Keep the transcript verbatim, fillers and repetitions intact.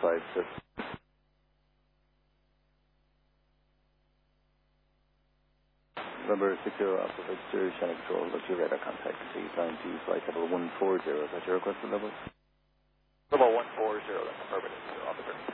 five six. November six zero Alpha Victor, Channel Control, look your radar contact, please, nine two flight level one four zero. Is that your requested level? Level one four zero, that's affirmative, officer.